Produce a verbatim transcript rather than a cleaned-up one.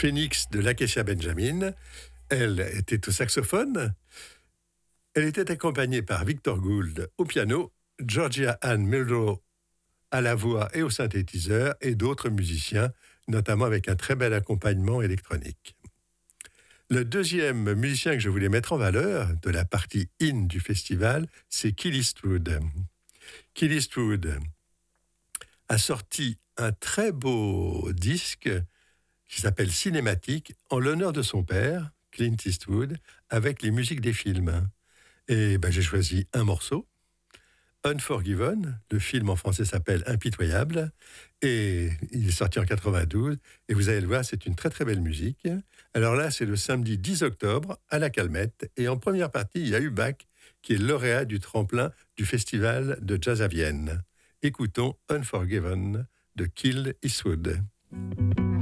Phoenix de Lakecia Benjamin. Elle était au saxophone. Elle était accompagnée par Victor Gould au piano, Georgia Ann Muldrow à la voix et au synthétiseur, et d'autres musiciens, notamment avec un très bel accompagnement électronique. Le deuxième musicien que je voulais mettre en valeur de la partie in du festival, c'est Keith Eastwood. Keith Eastwood a sorti un très beau disque qui s'appelle Cinématique, en l'honneur de son père, Clint Eastwood, avec les musiques des films. Et ben, j'ai choisi un morceau, Unforgiven. Le film en français s'appelle Impitoyable, et il est sorti en quatre-vingt-douze, et vous allez le voir, c'est une très très belle musique. Alors là, c'est le samedi dix octobre, à la Calmette, et en première partie, il y a eu Bach, qui est lauréat du tremplin du Festival de Jazz à Vienne. Écoutons Unforgiven de Keith Eastwood.